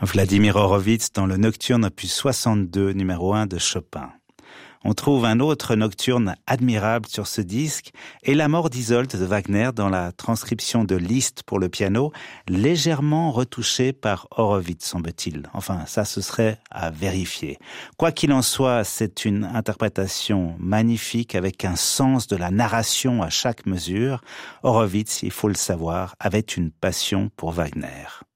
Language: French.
Vladimir Horowitz dans le Nocturne opus 62, numéro 1 de Chopin. On trouve un autre nocturne admirable sur ce disque et la mort d'Isolde de Wagner dans la transcription de Liszt pour le piano, légèrement retouchée par Horowitz, semble-t-il. Enfin, ça, ce serait à vérifier. Quoi qu'il en soit, c'est une interprétation magnifique avec un sens de la narration à chaque mesure. Horowitz, il faut le savoir, avait une passion pour Wagner.